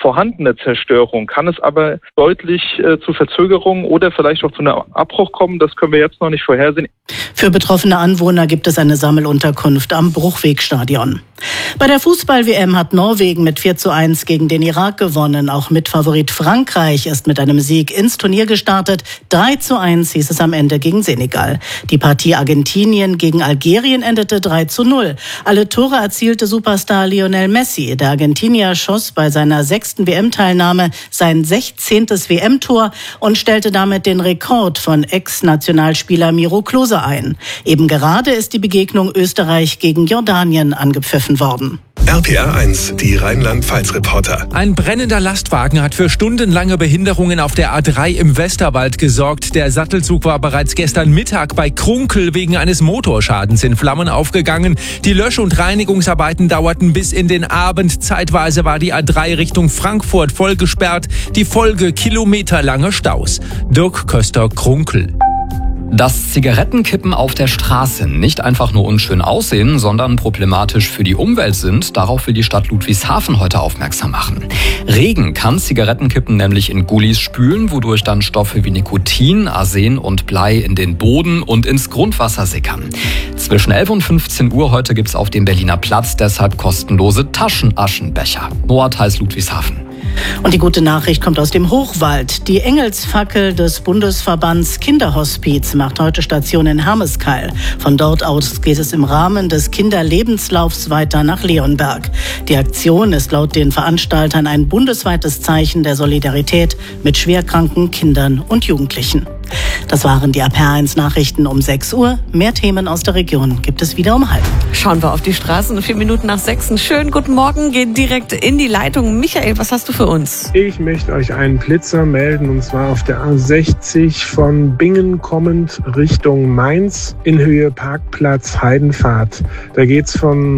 vorhandene Zerstörung. Kann es aber deutlich zu Verzögerungen oder vielleicht auch zu einem Abbruch kommen, das können wir jetzt noch nicht vorhersehen. Für betroffene Anwohner gibt es eine Sammelunterkunft am Bruchwegstadion. Bei der Fußball-WM hat Norwegen mit 4:1 gegen den Irak gewonnen. Auch Mitfavorit Frankreich ist mit einem Sieg ins Turnier gestartet. 3:1 hieß es am Ende gegen Senegal. Die Partie Argentinien gegen Algerien endete 3:0. Alle Tore erzielte Superstar Lionel Messi. Der Argentinier schoss bei seiner 6. WM-Teilnahme sein 16. WM-Tor und stellte damit den Rekord von Ex-Nationalspieler Miro Klose ein. Eben gerade ist die Begegnung Österreich gegen Jordanien angepfiffen worden. RPR 1, die Rheinland-Pfalz-Reporter. Ein brennender Lastwagen hat für stundenlange Behinderungen auf der A3 im Westerwald gesorgt. Der Sattelzug war bereits gestern Mittag bei Krunkel wegen eines Motorschadens in Flammen aufgegangen. Die Lösch- und Reinigungsarbeiten dauerten bis in den Abend. Zeitweise war die A3 Richtung Frankfurt voll gesperrt. Die Folge kilometerlange Staus. Dirk Köster, Krunkel. Dass Zigarettenkippen auf der Straße nicht einfach nur unschön aussehen, sondern problematisch für die Umwelt sind, darauf will die Stadt Ludwigshafen heute aufmerksam machen. Regen kann Zigarettenkippen nämlich in Gullis spülen, wodurch dann Stoffe wie Nikotin, Arsen und Blei in den Boden und ins Grundwasser sickern. Zwischen 11 und 15 Uhr heute gibt's auf dem Berliner Platz deshalb kostenlose Taschenaschenbecher. Noah Theis, Ludwigshafen. Und die gute Nachricht kommt aus dem Hochwald. Die Engelsfackel des Bundesverbands Kinderhospiz macht heute Station in Hermeskeil. Von dort aus geht es im Rahmen des Kinderlebenslaufs weiter nach Leonberg. Die Aktion ist laut den Veranstaltern ein bundesweites Zeichen der Solidarität mit schwerkranken Kindern und Jugendlichen. Das waren die RPR1 Nachrichten um 6 Uhr. Mehr Themen aus der Region gibt es wieder um 5:30. Schauen wir auf die Straßen. 4 Minuten nach 6. Schönen guten Morgen. Gehen direkt in die Leitung. Michael, was hast du für uns? Ich möchte euch einen Blitzer melden, und zwar auf der A60 von Bingen kommend Richtung Mainz in Höhe Parkplatz Heidenfahrt. Da geht's von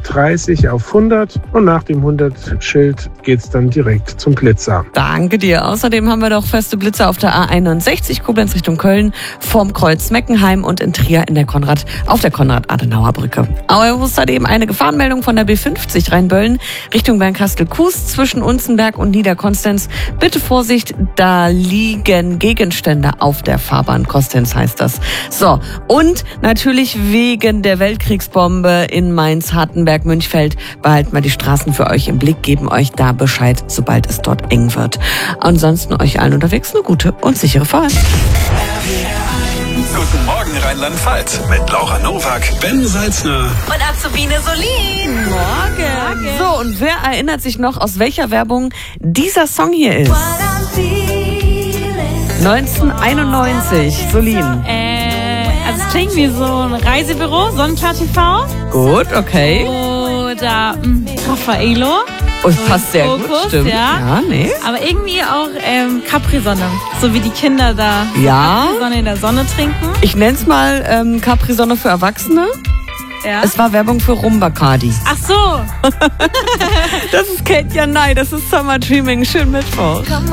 130 auf 100 und nach dem 100-Schild geht's dann direkt zum Blitzer. Danke dir. Außerdem haben wir doch feste Blitzer auf der A61 Koblenz Richtung Köln, vorm Kreuz Meckenheim und in Trier auf der Konrad-Adenauer-Brücke. Außerdem eine Gefahrenmeldung von der B50 Rheinböllen Richtung Bernkastel-Kues zwischen Unzenberg und Niederkonstanz. Bitte Vorsicht, da liegen Gegenstände auf der Fahrbahn. Konstanz heißt das. So, und natürlich wegen der Weltkriegsbombe in Mainz-Hartenberg-Münchfeld behalten wir die Straßen für euch im Blick, geben euch da Bescheid, sobald es dort eng wird. Ansonsten euch allen unterwegs eine gute und sichere Fahrt. Guten Morgen Rheinland-Pfalz mit Laura Nowak, Ben Salzner und Azubine Solin. Morgen. So, und wer erinnert sich noch, aus welcher Werbung dieser Song hier ist? 1991. Solin. Also es klingt wie so ein Reisebüro, Sonnenklar TV. Gut, okay. Oder Raffaello. Und passt sehr Fokus, gut, stimmt. Ja, nee. Aber irgendwie auch Capri-Sonne. So wie die Kinder da Capri-Sonne in der Sonne trinken. Ich nenn's mal Capri-Sonne für Erwachsene. Ja. Es war Werbung für Rum-Bacardi. Ach so. Das ist Kate Janai, das ist Summer Dreaming. Schönen Mittwoch.